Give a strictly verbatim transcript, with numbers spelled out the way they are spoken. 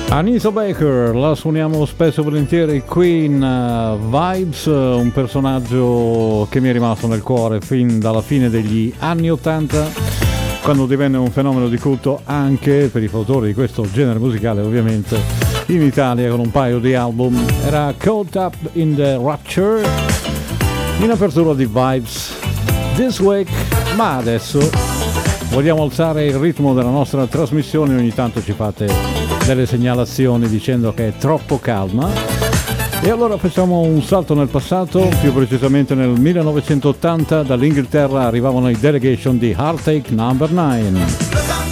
Anita Baker, la suoniamo spesso e volentieri qui in uh, Vibes, un personaggio che mi è rimasto nel cuore fin dalla fine degli anni ottanta, quando divenne un fenomeno di culto anche per i fautori di questo genere musicale, ovviamente in Italia, con un paio di album. Era Caught Up in the Rapture, in apertura di Vibes This Week, ma adesso vogliamo alzare il ritmo della nostra trasmissione. Ogni tanto ci fate delle segnalazioni dicendo che è troppo calma, e allora facciamo un salto nel passato, più precisamente nel millenovecentottanta. Dall'Inghilterra arrivavano i Delegation di Heartache number nine.